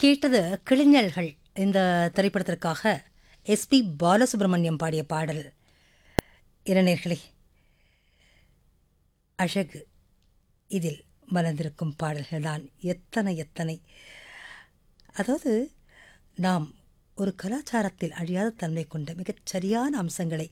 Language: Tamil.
கேட்டது கிளிஞல்கள் இந்த திரைப்படத்திற்காக எஸ்பி பாலசுப்ரமணியம் பாடிய பாடல். இளைஞர்களே, அழகு இதில் மலர்ந்திருக்கும் பாடல்கள் தான் எத்தனை எத்தனை. அதாவது நாம் ஒரு கலாச்சாரத்தில் அழியாத தன்மை கொண்ட மிகச் சரியான அம்சங்களை